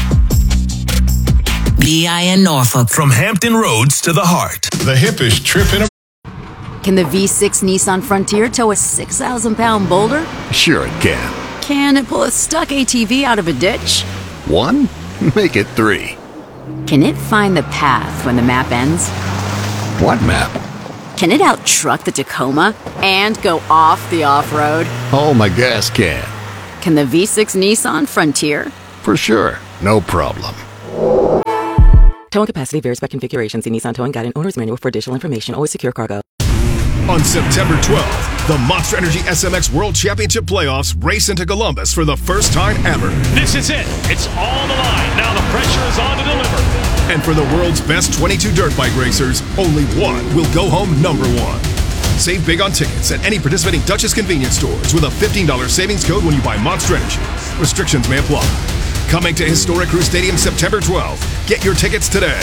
B I N Norfolk. From Hampton Roads to the heart. The hippest trip in a... Can the V six Nissan Frontier tow a six thousand pound boulder? Sure it can. Can it pull a stuck A T V out of a ditch? One? Make it three. Can it find the path when the map ends? What map? Can it out-truck the Tacoma and go off the off-road? Oh, my gas can. Can the V six Nissan Frontier? For sure. No problem. Towing capacity varies by configuration. See Nissan Towing Guide and Owner's Manual for additional information. Always secure cargo. On September twelfth, the Monster Energy S M X World Championship Playoffs race into Columbus for the first time ever. This is it. It's all on the line. Now the pressure is on to deliver. And for the world's best twenty-two dirt bike racers, only one will go home number one. Save big on tickets at any participating Duchess convenience stores with a fifteen dollars savings code when you buy Monster Energy. Restrictions may apply. Coming to Historic Crew Stadium September twelfth. Get your tickets today.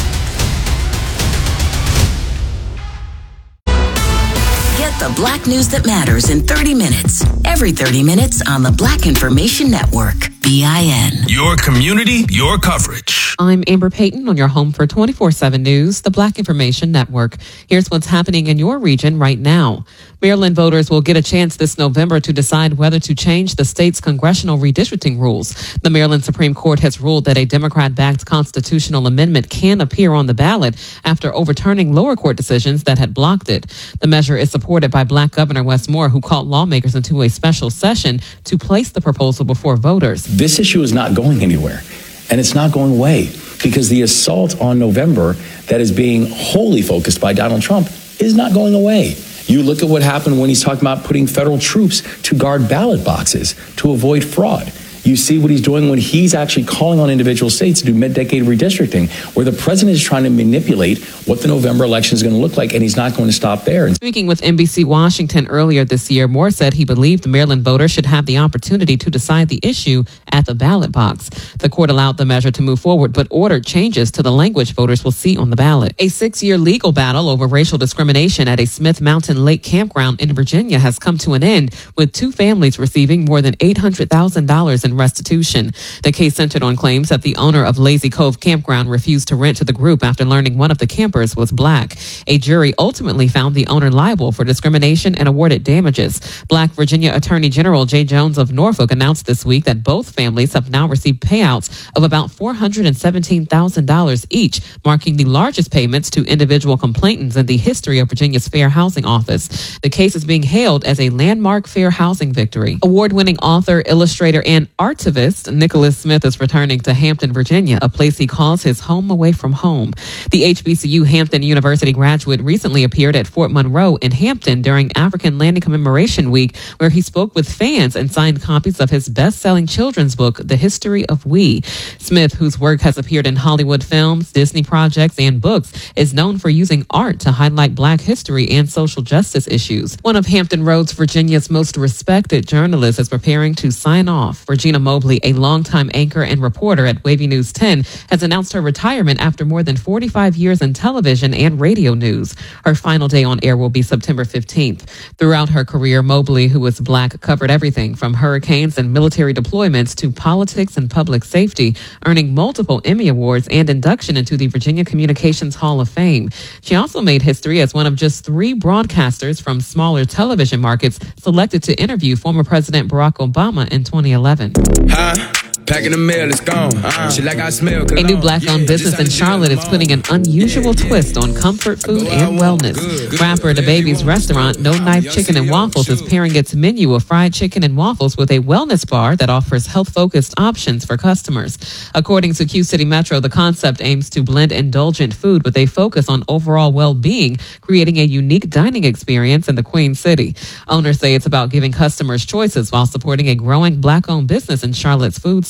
Get the Black news that matters in thirty minutes. Every thirty minutes on the Black Information Network. B I N. Your community, your coverage. I'm Amber Payton on your home for twenty-four seven News, the Black Information Network. Here's what's happening in your region right now. Maryland voters will get a chance this November to decide whether to change the state's congressional redistricting rules. The Maryland Supreme Court has ruled that a Democrat-backed constitutional amendment can appear on the ballot after overturning lower court decisions that had blocked it. The measure is supported by Black Governor Wes Moore, who called lawmakers into a special session to place the proposal before voters. This issue is not going anywhere, and it's not going away because the assault on November that is being wholly focused by Donald Trump is not going away. You look at what happened when he's talking about putting federal troops to guard ballot boxes to avoid fraud. You see what he's doing when he's actually calling on individual states to do mid-decade redistricting, where the president is trying to manipulate what the November election is going to look like, and he's not going to stop there. Speaking with N B C Washington earlier this year, Moore said he believed the Maryland voters should have the opportunity to decide the issue at the ballot box. The court allowed the measure to move forward, but ordered changes to the language voters will see on the ballot. A six-year legal battle over racial discrimination at a Smith Mountain Lake campground in Virginia has come to an end, with two families receiving more than eight hundred thousand dollars in restitution. The case centered on claims that the owner of Lazy Cove Campground refused to rent to the group after learning one of the campers was black. A jury ultimately found the owner liable for discrimination and awarded damages. Black Virginia Attorney General Jay Jones of Norfolk announced this week that both families have now received payouts of about four hundred seventeen thousand dollars each, marking the largest payments to individual complainants in the history of Virginia's Fair Housing Office. The case is being hailed as a landmark fair housing victory. Award-winning author, illustrator, and artivist Nicholas Smith is returning to Hampton, Virginia, a place he calls his home away from home. The H B C U Hampton University graduate recently appeared at Fort Monroe in Hampton during African Landing Commemoration Week, where he spoke with fans and signed copies of his best-selling children's book, The History of We. Smith, whose work has appeared in Hollywood films, Disney projects, and books, is known for using art to highlight Black history and social justice issues. One of Hampton Roads, Virginia's most respected journalists, is preparing to sign off. Regina Mobley, a longtime anchor and reporter at Wavy News ten, has announced her retirement after more than forty-five years in television and radio news. Her final day on air will be September fifteenth. Throughout her career, Mobley, who was Black, covered everything from hurricanes and military deployments to politics and public safety, earning multiple Emmy Awards and induction into the Virginia Communications Hall of Fame. She also made history as one of just three broadcasters from smaller television markets selected to interview former President Barack Obama in twenty eleven. Huh? Packing the mail, it's gone. Uh, she like I smell. A new Black-owned business in Charlotte is putting an unusual twist on comfort food and wellness. Rapper DaBaby's restaurant, No Knife Chicken and Waffles, is pairing its menu of fried chicken and waffles with a wellness bar that offers health-focused options for customers. According to Q City Metro, the concept aims to blend indulgent food with a focus on overall well-being, creating a unique dining experience in the Queen City. Owners say it's about giving customers choices while supporting a growing Black-owned business in Charlotte's food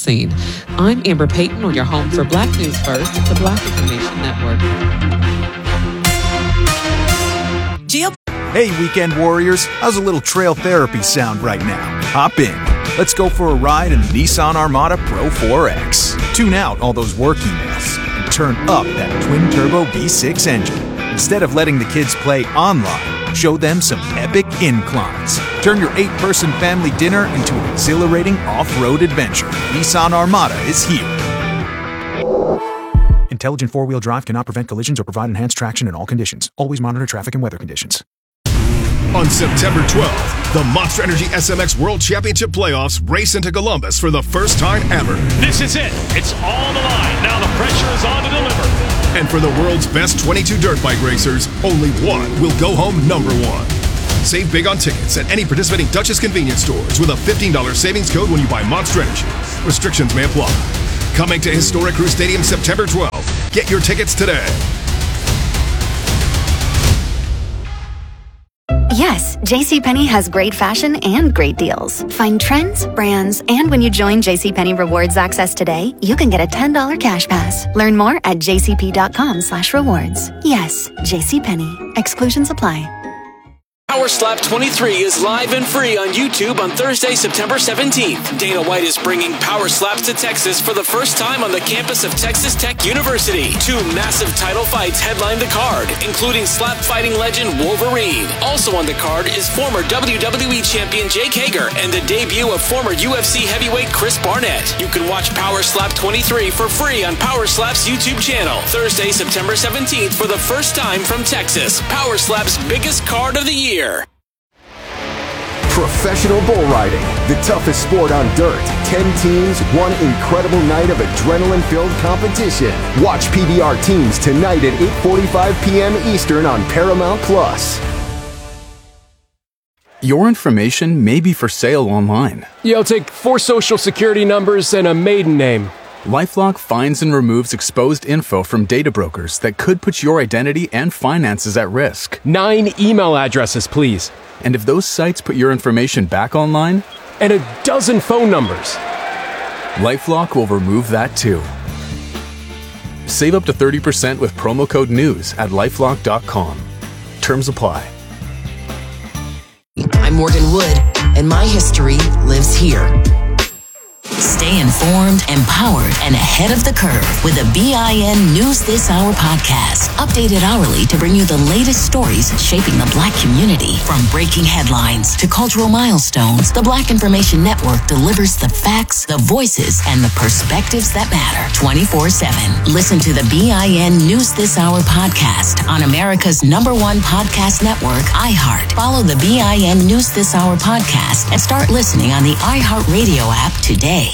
scene. I'm Amber Payton on your home for Black News First, the Black Information Network. Hey, weekend warriors, how's a little trail therapy sound right now? Hop in. Let's go for a ride in the Nissan Armada Pro four X. Tune out all those work emails and turn up that twin-turbo V six engine. Instead of letting the kids play online, show them some epic inclines. Turn your eight-person family dinner into an exhilarating off-road adventure. Nissan Armada is here. Intelligent four-wheel drive cannot prevent collisions or provide enhanced traction in all conditions. Always monitor traffic and weather conditions. On September twelfth, the Monster Energy S M X World Championship Playoffs race into Columbus for the first time ever. This is it. It's all the line. Now the pressure is on to deliver. And for the world's best twenty-two dirt bike racers, only one will go home number one. Save big on tickets at any participating Dutchess convenience stores with a fifteen dollars savings code when you buy Monster Energy. Restrictions may apply. Coming to Historic Crew Stadium September twelfth. Get your tickets today. Yes, JCPenney has great fashion and great deals. Find trends, brands, and when you join JCPenney Rewards Access today, you can get a ten dollars cash pass. Learn more at jcp.com slash rewards. Yes, JCPenney. Exclusions apply. Power Slap twenty-three is live and free on YouTube on Thursday, September seventeenth. Dana White is bringing Power Slaps to Texas for the first time on the campus of Texas Tech University. Two massive title fights headline the card, including slap fighting legend Wolverine. Also on the card is former W W E champion Jake Hager and the debut of former U F C heavyweight Chris Barnett. You can watch Power Slap twenty-three for free on Power Slap's YouTube channel. Thursday, September seventeenth for the first time from Texas. Power Slap's biggest card of the year. Professional bull riding, the toughest sport on dirt. Ten teams, one incredible night of adrenaline-filled competition. Watch P B R Teams tonight at eight forty-five p.m. Eastern on Paramount Plus. Your information may be for sale online. Yeah, I'll take four social security numbers and a maiden name. LifeLock finds and removes exposed info from data brokers that could put your identity and finances at risk. Nine email addresses, please. And if those sites put your information back online? And a dozen phone numbers. LifeLock will remove that too. Save up to thirty percent with promo code NEWS at lifelock dot com. Terms apply. I'm Morgan Wood, and my history lives here. Stay informed, empowered, and ahead of the curve with the B I N News This Hour podcast. Updated hourly to bring you the latest stories shaping the Black community. From breaking headlines to cultural milestones, the Black Information Network delivers the facts, the voices, and the perspectives that matter twenty-four seven. Listen to the B I N News This Hour podcast on America's number one podcast network, iHeart. Follow the B I N News This Hour podcast and start listening on the iHeartRadio app today.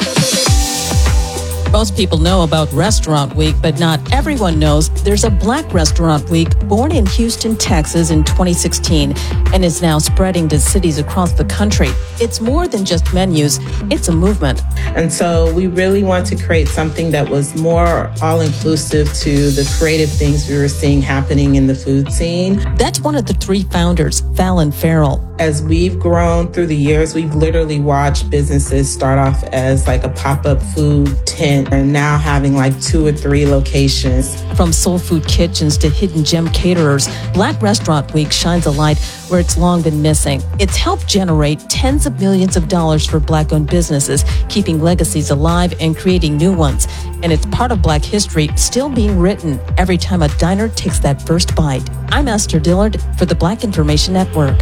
Most people know about Restaurant Week, but not everyone knows there's a Black Restaurant Week born in Houston, Texas in twenty sixteen and is now spreading to cities across the country. It's more than just menus, it's a movement. And so we really want to create something that was more all-inclusive to the creative things we were seeing happening in the food scene. That's one of the three founders, Fallon Farrell. As we've grown through the years, we've literally watched businesses start off as like a pop-up food tent and now having like two or three locations. From soul food kitchens to hidden gem caterers, Black Restaurant Week shines a light where it's long been missing. It's helped generate tens of millions of dollars for Black-owned businesses, keeping legacies alive and creating new ones. And it's part of Black history still being written every time a diner takes that first bite. I'm Esther Dillard for the Black Information Network.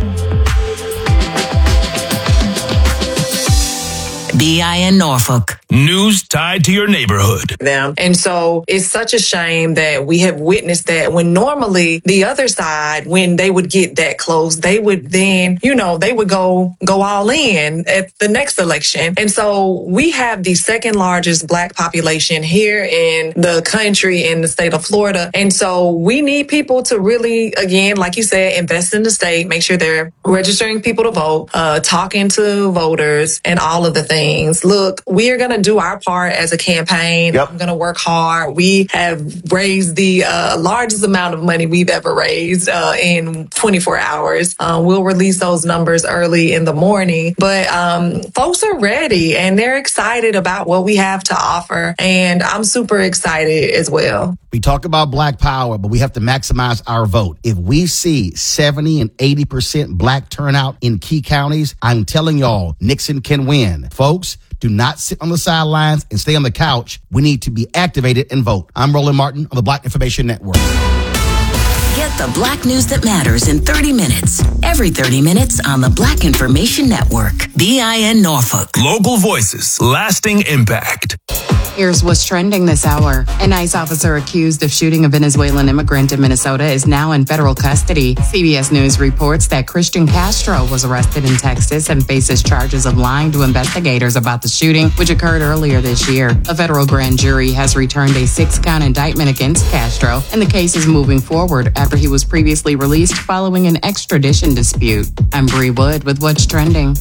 B I N Norfolk. News tied to your neighborhood. Them. And so it's such a shame that we have witnessed that when normally the other side, when they would get that close, they would then, you know, they would go, go all in at the next election. And so we have the second largest Black population here in the country, in the state of Florida. And so we need people to really, again, like you said, invest in the state, make sure they're registering people to vote, uh, talking to voters and all of the things. things. Look, we are going to do our part as a campaign. Yep. I'm going to work hard. We have raised the uh, largest amount of money we've ever raised uh, in twenty-four hours. Uh, we'll release those numbers early in the morning. But um, folks are ready and they're excited about what we have to offer. And I'm super excited as well. We talk about Black power, but we have to maximize our vote. If we see seventy and eighty percent Black turnout in key counties, I'm telling y'all, Nixon can win. Folks, do not sit on the sidelines and stay on the couch. We need to be activated and vote. I'm Roland Martin on the Black Information Network. Get the Black news that matters in thirty minutes. Every thirty minutes on the Black Information Network. B I N Norfolk. Local voices, lasting impact. Here's what's trending this hour. An ICE officer accused of shooting a Venezuelan immigrant in Minnesota is now in federal custody. C B S News reports that Christian Castro was arrested in Texas and faces charges of lying to investigators about the shooting, which occurred earlier this year. A federal grand jury has returned a six-count indictment against Castro, and the case is moving forward after he was previously released following an extradition dispute. I'm Bree Wood with What's Trending.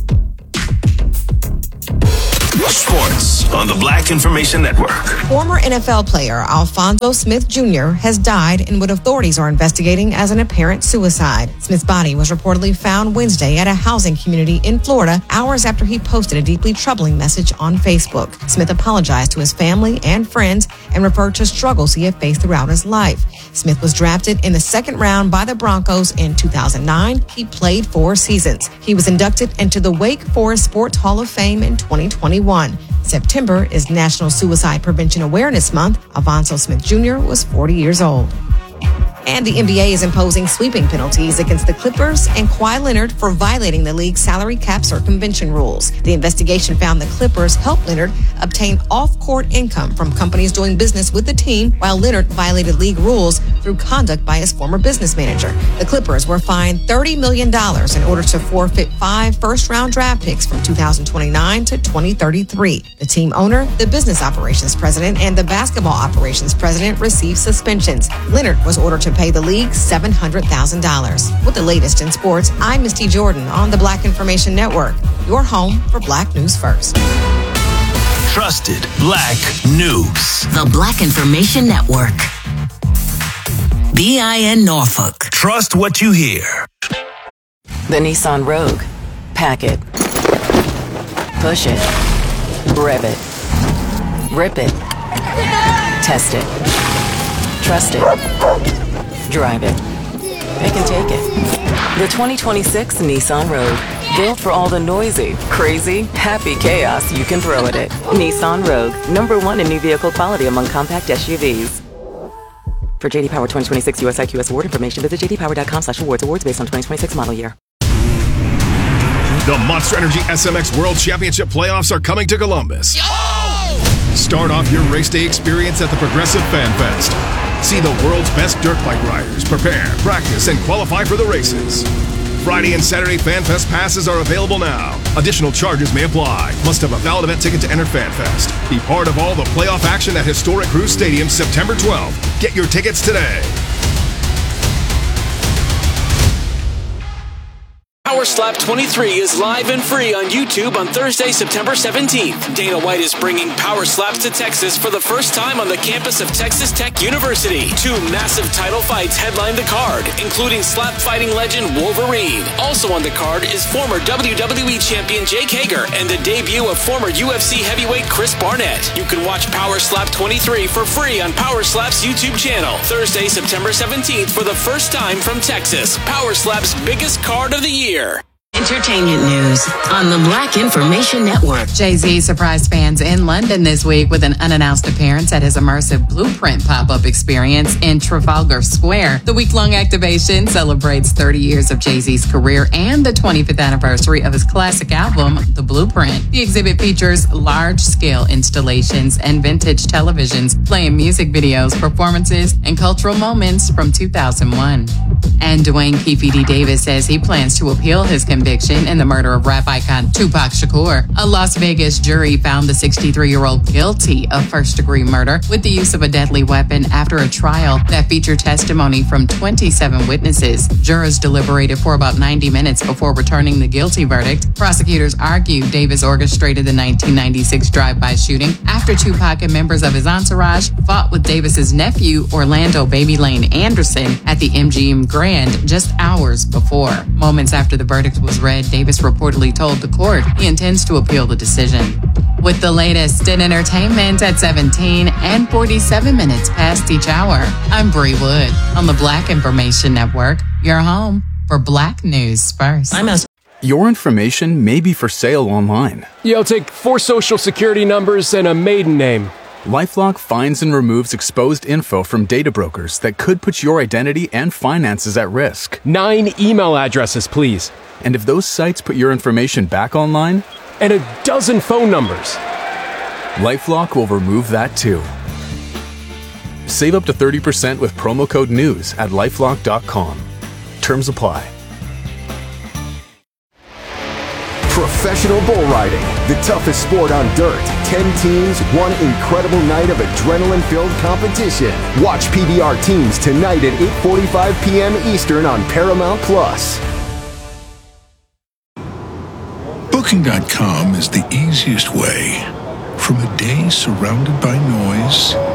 Sports on the Black Information Network. Former N F L player Alfonso Smith Junior has died in what authorities are investigating as an apparent suicide. Smith's body was reportedly found Wednesday at a housing community in Florida, hours after he posted a deeply troubling message on Facebook. Smith apologized to his family and friends and referred to struggles he had faced throughout his life. Smith was drafted in the second round by the Broncos in two thousand nine. He played four seasons. He was inducted into the Wake Forest Sports Hall of Fame in twenty twenty-one. September is National Suicide Prevention Awareness Month. Alfonso Smith Junior was forty years old. And the N B A is imposing sweeping penalties against the Clippers and Kawhi Leonard for violating the league's salary cap circumvention rules. The investigation found the Clippers helped Leonard obtain off-court income from companies doing business with the team, while Leonard violated league rules through conduct by his former business manager. The Clippers were fined thirty million dollars in order to forfeit five first-round draft picks from two thousand twenty-nine to twenty thirty-three. The team owner, the business operations president, and the basketball operations president received suspensions. Leonard was ordered to pay the league seven hundred thousand dollars. With the latest in sports, I'm Misty Jordan on the Black Information Network, your home for Black News First. Trusted Black News. The Black Information Network. B I N Norfolk. Trust what you hear. The Nissan Rogue. Pack it. Push it. Rev it. Rip it. Test it. Trust it. Drive it. Pick and take it. The twenty twenty-six Nissan Rogue. Built for all the noisy, crazy, happy chaos you can throw at it. Nissan Rogue. Number one in new vehicle quality among compact S U Vs. For J D Power twenty twenty-six U S I Q S award information, visit j d power dot com slash awards. Awards based on twenty twenty-six model year. The Monster Energy S M X World Championship playoffs are coming to Columbus. Yo! Start off your race day experience at the Progressive Fan Fest. See the world's best dirt bike riders prepare, practice, and qualify for the races. Friday and Saturday Fan Fest passes are available now. Additional charges may apply. Must have a valid event ticket to enter Fan Fest. Be part of all the playoff action at historic Cruise Stadium September twelfth. Get your tickets today. Power Slap twenty-three is live and free on YouTube on Thursday, September seventeenth. Dana White is bringing Power Slaps to Texas for the first time on the campus of Texas Tech University. Two massive title fights headline the card, including slap fighting legend Wolverine. Also on the card is former W W E champion Jake Hager and the debut of former U F C heavyweight Chris Barnett. You can watch Power Slap twenty-three for free on Power Slap's YouTube channel. Thursday, September seventeenth for the first time from Texas. Power Slap's biggest card of the year. Entertainment news on the Black Information Network. Jay-Z surprised fans in London this week with an unannounced appearance at his immersive Blueprint pop-up experience in Trafalgar Square. The week-long activation celebrates thirty years of Jay-Z's career and the twenty-fifth anniversary of his classic album, The Blueprint. The exhibit features large-scale installations and vintage televisions playing music videos, performances, and cultural moments from two thousand one. And Dwayne Keefe D. Davis says he plans to appeal his conviction in the murder of rap icon Tupac Shakur. A Las Vegas jury found the sixty-three-year-old guilty of first-degree murder with the use of a deadly weapon after a trial that featured testimony from twenty-seven witnesses. Jurors deliberated for about ninety minutes before returning the guilty verdict. Prosecutors argued Davis orchestrated the nineteen ninety-six drive-by shooting after Tupac and members of his entourage fought with Davis's nephew, Orlando Baby Lane Anderson, at the M G M Grand just hours before. Moments after the verdict was read, Davis reportedly told the court he intends to appeal the decision. With the latest in entertainment at seventeen and forty-seven minutes past each hour, I'm Bree Wood on the Black Information Network, your home for Black News First. I'm a- Your information may be for sale online. Yeah, I'll take four social security numbers and a maiden name. LifeLock finds and removes exposed info from data brokers that could put your identity and finances at risk. Nine email addresses, please. And if those sites put your information back online? And a dozen phone numbers. LifeLock will remove that too. Save up to thirty percent with promo code NEWS at lifelock dot com. Terms apply. Professional bull riding, the toughest sport on dirt. Ten teams, one incredible night of adrenaline-filled competition. Watch P B R Teams tonight at eight forty-five p.m. Eastern on Paramount Plus. Booking dot com is the easiest way. From a day surrounded by noise